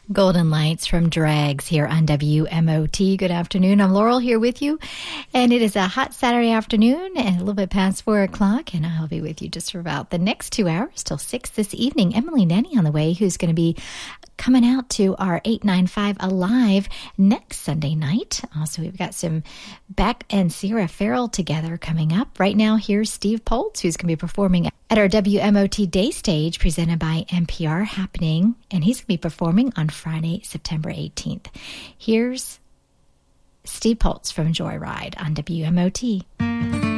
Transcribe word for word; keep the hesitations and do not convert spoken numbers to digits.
Golden Lights from Drags here on W M O T. Good afternoon. I'm Laurel here with you, and it is a hot Saturday afternoon and a little bit past four o'clock, and I'll be with you just for about the next two hours till six this evening. Emily Nenny on the way, who's going to be coming out to our eight ninety-five Alive next Sunday night. Also, we've got some Beck and Sierra Farrell together coming up. Right now, here's Steve Poltz, who's going to be performing at our W M O T Day Stage presented by N P R happening, and he's going to be performing on Friday, September eighteenth. Here's Steve Poltz from Joyride on W M O T.